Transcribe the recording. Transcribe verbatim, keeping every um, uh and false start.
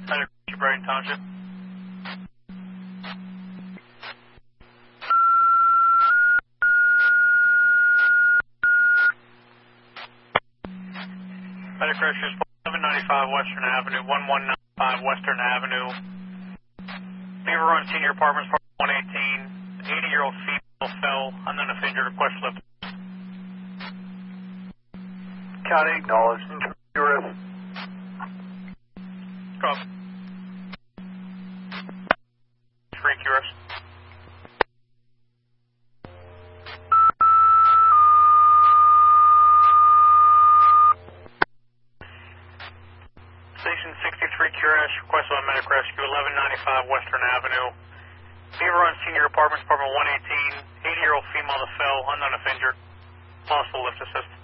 Medic Brayton Township. Medic Rescue eleven ninety-five Western Avenue, one one nine five Western Avenue. Beaver Run Senior Apartments, one eighteen. eighty-year-old female fell, unknown offender, request lift. County acknowledged. Tourist. Copy. Three Q R S. Station sixty-three Q R S, request on Medic Rescue, eleven ninety-five Western Avenue. Beaver Run Senior Apartments, apartment one eighteen. eighty-year-old female that fell, unknown offender. Possible lift assist.